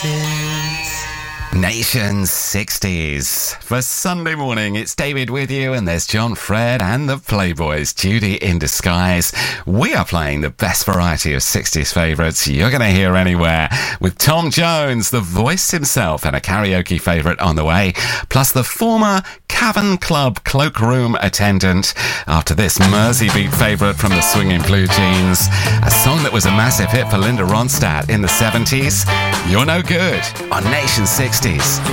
Nation 60s. For Sunday morning, it's David with you, and there's John Fred and the Playboys, Judy in disguise. We are playing the best variety of 60s favourites you're going to hear anywhere, with Tom Jones, the voice himself, and a karaoke favourite on the way, plus the former Cavern Club cloakroom attendant. After this Merseybeat favourite from the Swinging Blue Jeans, a song that was a massive hit for Linda Ronstadt in the 70s. You're No Good on Nation 60s.